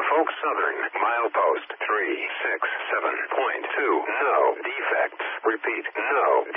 Norfolk Southern, milepost 367.2. No defects. Repeat, no